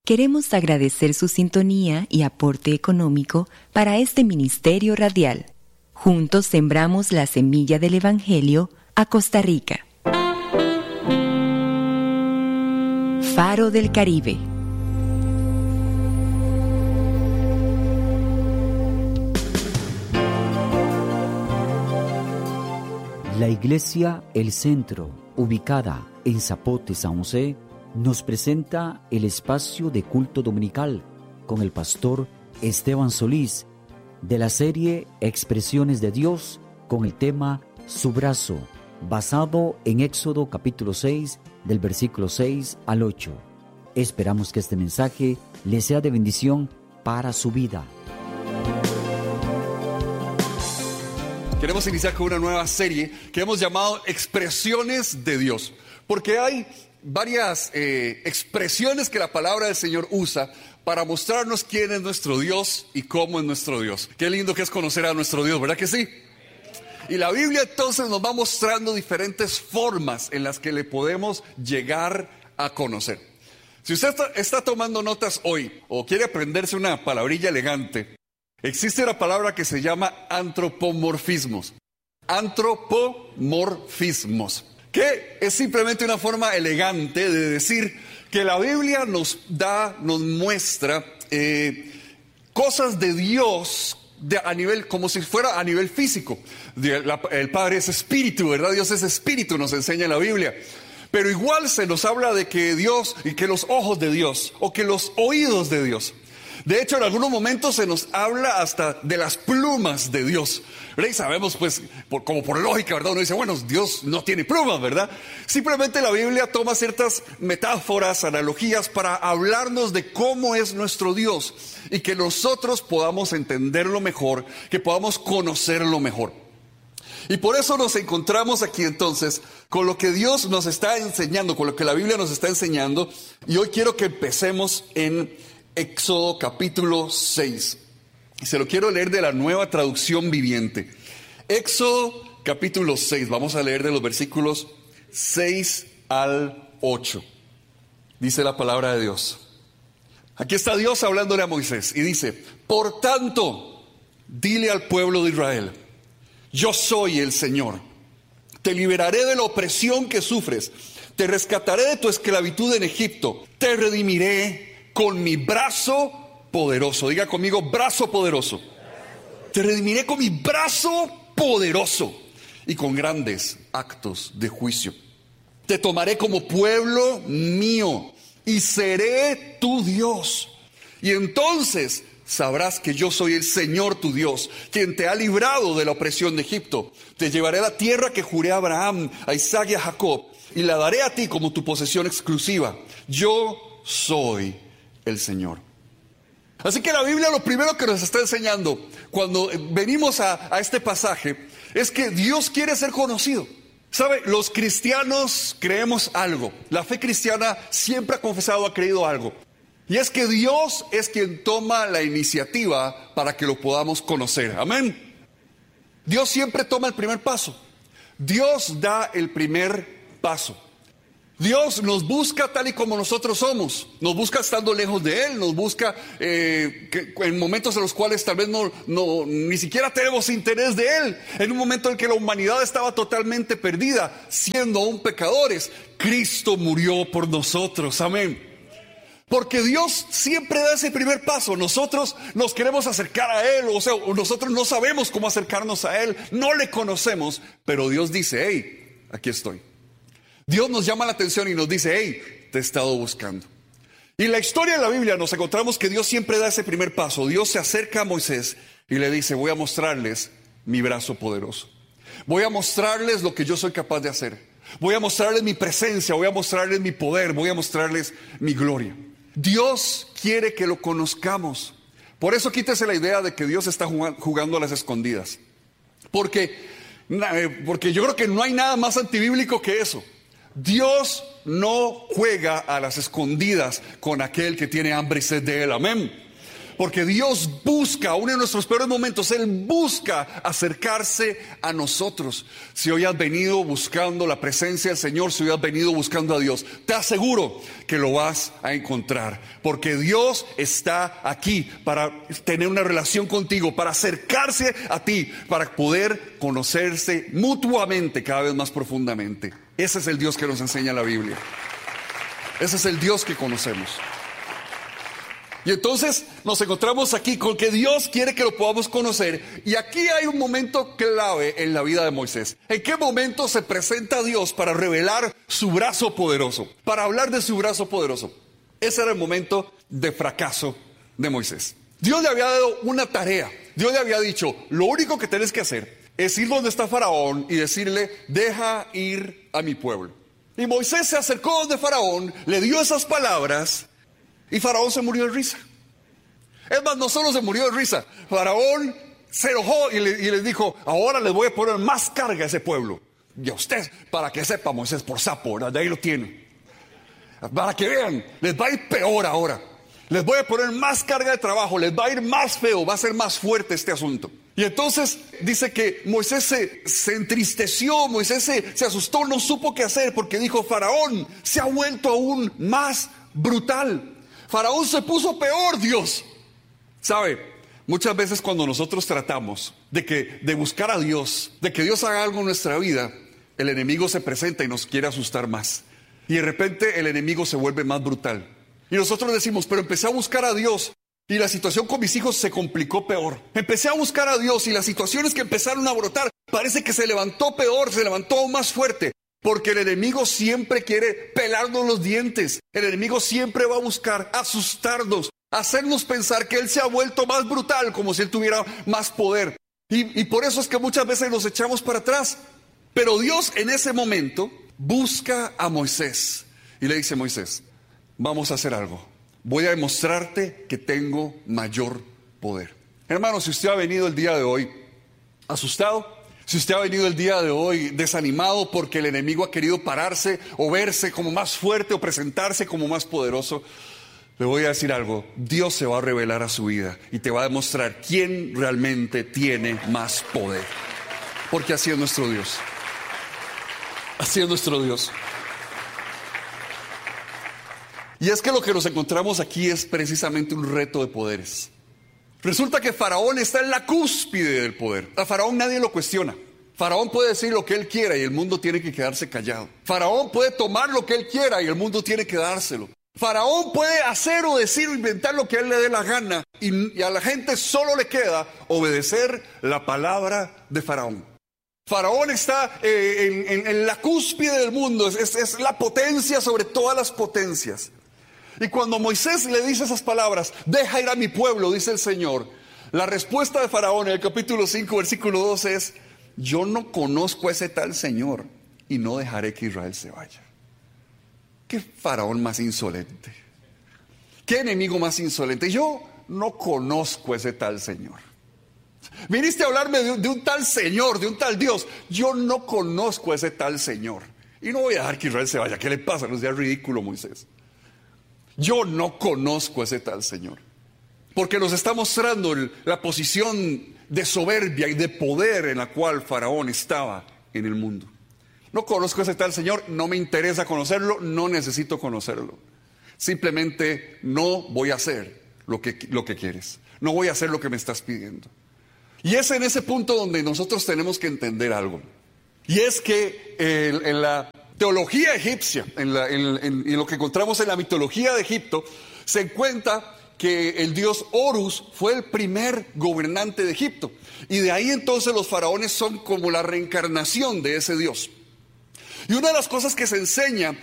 Queremos agradecer su sintonía y aporte económico para este ministerio radial. Juntos sembramos la semilla del Evangelio a Costa Rica. Faro del Caribe. La Iglesia El Centro, ubicada en Zapote, San José, nos presenta el espacio de culto dominical con el pastor Esteban Solís de la serie Expresiones de Dios con el tema Su brazo, basado en Éxodo capítulo 6 del versículo 6 al 8. Esperamos que este mensaje le sea de bendición para su vida. Queremos iniciar con una nueva serie que hemos llamado Expresiones de Dios, porque hay varias expresiones que la palabra del Señor usa para mostrarnos quién es nuestro Dios y cómo es nuestro Dios. Qué lindo que es conocer a nuestro Dios, ¿verdad que sí? Y la Biblia entonces nos va mostrando diferentes formas en las que le podemos llegar a conocer. Si usted está tomando notas hoy o quiere aprenderse una palabrilla elegante, existe una palabra que se llama antropomorfismos. Antropomorfismos, que es simplemente una forma elegante de decir que la Biblia nos muestra cosas de Dios a nivel, como si fuera a nivel físico. El Padre es espíritu, ¿verdad? Dios es espíritu, nos enseña la Biblia. Pero igual se nos habla de que Dios, y que los ojos de Dios, o que los oídos de Dios. De hecho, en algunos momentos se nos habla hasta de las plumas de Dios, ¿verdad? Y sabemos, pues, como por lógica, ¿verdad? Uno dice, bueno, Dios no tiene plumas, ¿verdad? Simplemente la Biblia toma ciertas metáforas, analogías para hablarnos de cómo es nuestro Dios y que nosotros podamos entenderlo mejor, que podamos conocerlo mejor. Y por eso nos encontramos aquí entonces con lo que Dios nos está enseñando, con lo que la Biblia nos está enseñando. Y hoy quiero que empecemos en Éxodo capítulo 6. Y se lo quiero leer de la Nueva Traducción Viviente. Éxodo capítulo 6. Vamos a leer de los versículos 6 al 8. Dice la palabra de Dios. Aquí está Dios hablándole a Moisés y dice: por tanto, dile al pueblo de Israel: yo soy el Señor. Te liberaré de la opresión que sufres. Te rescataré de tu esclavitud en Egipto. Te redimiré con mi brazo poderoso. Diga conmigo, brazo poderoso. Te redimiré con mi brazo poderoso y con grandes actos de juicio. Te tomaré como pueblo mío y seré tu Dios. Y entonces sabrás que yo soy el Señor tu Dios, quien te ha librado de la opresión de Egipto. Te llevaré a la tierra que juré a Abraham, a Isaac y a Jacob, y la daré a ti como tu posesión exclusiva. Yo soy el Señor. Así que la Biblia lo primero que nos está enseñando cuando venimos a este pasaje es que Dios quiere ser conocido. ¿Sabe? Los cristianos creemos algo. La fe cristiana siempre ha confesado, ha creído algo. Y es que Dios es quien toma la iniciativa para que lo podamos conocer. Amén. Dios siempre toma el primer paso. Dios da el primer paso. Dios nos busca tal y como nosotros somos. Nos busca estando lejos de Él. Nos busca en momentos en los cuales tal vez ni siquiera tenemos interés de Él. En un momento en que la humanidad estaba totalmente perdida, siendo aún pecadores, Cristo murió por nosotros. Amén. Porque Dios siempre da ese primer paso. Nosotros nos queremos acercar a Él, o sea, nosotros no sabemos cómo acercarnos a Él, no le conocemos, pero Dios dice: hey, aquí estoy. Dios nos llama la atención y nos dice: hey, te he estado buscando. Y en la historia de la Biblia nos encontramos que Dios siempre da ese primer paso. Dios se acerca a Moisés y le dice: voy a mostrarles mi brazo poderoso. Voy a mostrarles lo que yo soy capaz de hacer. Voy a mostrarles mi presencia, voy a mostrarles mi poder, voy a mostrarles mi gloria. Dios quiere que lo conozcamos. Por eso quítese la idea de que Dios está jugando a las escondidas. Porque yo creo que no hay nada más antibíblico que eso. Dios no juega a las escondidas con aquel que tiene hambre y sed de Él. Amén. Porque Dios busca, aún en nuestros peores momentos, Él busca acercarse a nosotros. Si hoy has venido buscando la presencia del Señor, si hoy has venido buscando a Dios, te aseguro que lo vas a encontrar. Porque Dios está aquí para tener una relación contigo, para acercarse a ti, para poder conocerse mutuamente cada vez más profundamente. Ese es el Dios que nos enseña la Biblia. Ese es el Dios que conocemos. Y entonces nos encontramos aquí con que Dios quiere que lo podamos conocer. Y aquí hay un momento clave en la vida de Moisés. ¿En qué momento se presenta Dios para revelar su brazo poderoso? Para hablar de su brazo poderoso. Ese era el momento de fracaso de Moisés. Dios le había dado una tarea. Dios le había dicho, lo único que tienes que hacer es ir donde está Faraón y decirle, deja ir a mi pueblo. Y Moisés se acercó donde Faraón, le dio esas palabras. Y Faraón se murió de risa. Es más, no solo se murió de risa. Faraón se enojó y les dijo, ahora les voy a poner más carga a ese pueblo. Y a usted, para que sepa, Moisés, por sapo, ¿verdad? De ahí lo tiene. Para que vean, les va a ir peor ahora. Les voy a poner más carga de trabajo, les va a ir más feo, va a ser más fuerte este asunto. Y entonces dice que Moisés se entristeció, Moisés se asustó, no supo qué hacer, porque dijo, Faraón se ha vuelto aún más brutal. Faraón se puso peor, Dios. ¿Sabe? Muchas veces cuando nosotros tratamos de buscar a Dios, de que Dios haga algo en nuestra vida, el enemigo se presenta y nos quiere asustar más. Y de repente el enemigo se vuelve más brutal. Y nosotros decimos, pero empecé a buscar a Dios y la situación con mis hijos se complicó peor. Empecé a buscar a Dios y las situaciones que empezaron a brotar, parece que se levantó peor, se levantó aún más fuerte. Porque el enemigo siempre quiere pelarnos los dientes. El enemigo siempre va a buscar asustarnos, hacernos pensar que él se ha vuelto más brutal, como si él tuviera más poder. Y por eso es que muchas veces nos echamos para atrás. Pero Dios en ese momento busca a Moisés y le dice, Moisés, vamos a hacer algo. Voy a demostrarte que tengo mayor poder. Hermano, si usted ha venido el día de hoy asustado, si usted ha venido el día de hoy desanimado porque el enemigo ha querido pararse o verse como más fuerte o presentarse como más poderoso, le voy a decir algo, Dios se va a revelar a su vida y te va a demostrar quién realmente tiene más poder. Porque así es nuestro Dios. Así es nuestro Dios. Y es que lo que nos encontramos aquí es precisamente un reto de poderes. Resulta que Faraón está en la cúspide del poder. A Faraón nadie lo cuestiona. Faraón puede decir lo que él quiera y el mundo tiene que quedarse callado. Faraón puede tomar lo que él quiera y el mundo tiene que dárselo. Faraón puede hacer o decir o inventar lo que a él le dé la gana y a la gente solo le queda obedecer la palabra de Faraón. Faraón está en la cúspide del mundo, es la potencia sobre todas las potencias. Y cuando Moisés le dice esas palabras, deja ir a mi pueblo, dice el Señor, la respuesta de Faraón en el capítulo 5, versículo 12 es, yo no conozco a ese tal Señor y no dejaré que Israel se vaya. ¿Qué Faraón más insolente? ¿Qué enemigo más insolente? Yo no conozco a ese tal Señor. Viniste a hablarme de un tal Señor, de un tal Dios. Yo no conozco a ese tal Señor. Y no voy a dejar que Israel se vaya. ¿Qué le pasa? No sea ridículo, Moisés. Yo no conozco a ese tal Señor. Porque nos está mostrando la posición de soberbia y de poder en la cual Faraón estaba en el mundo. No conozco a ese tal Señor, no me interesa conocerlo, no necesito conocerlo. Simplemente no voy a hacer lo que quieres. No voy a hacer lo que me estás pidiendo. Y es en ese punto donde nosotros tenemos que entender algo. Y es que en la teología egipcia, en lo que encontramos en la mitología de Egipto, se encuentra que el dios Horus fue el primer gobernante de Egipto. Y de ahí entonces los faraones son como la reencarnación de ese dios. Y una de las cosas que se enseña